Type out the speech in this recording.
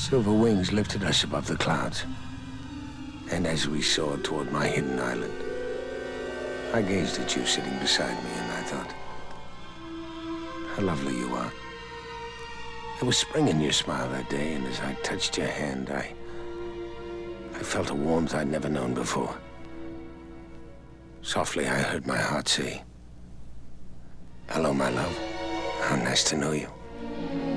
Silver wings lifted us above the clouds. And as we soared toward my hidden island, I gazed at you sitting beside me, and I thought, how lovely you are. There was spring in your smile that day, and as I touched your hand, I felt a warmth I'd never known before. Softly, I heard my heart say, hello, my love. How nice to know you.